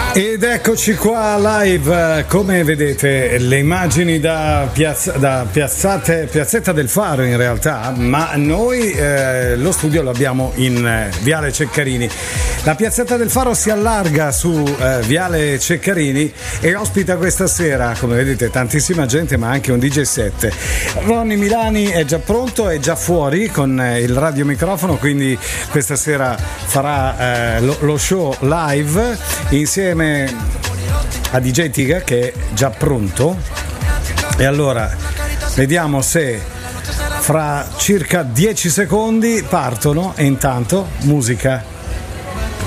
Ed eccoci qua live, come vedete le immagini da Piazzetta del Faro in realtà, ma noi lo studio lo abbiamo in Viale Ceccarini. La Piazzetta del Faro si allarga su Viale Ceccarini e ospita questa sera, come vedete, tantissima gente, ma anche un DJ set. Ronny Milani è già pronto, è già fuori con il radiomicrofono, quindi questa sera farà lo show live insieme a DJ Tiga, che è già pronto. E allora vediamo se fra circa 10 secondi partono, e intanto musica.